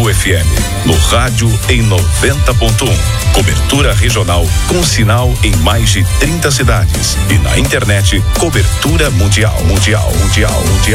FM, no rádio em 90.1. Cobertura regional com sinal em mais de 30 cidades. E na internet, cobertura mundial.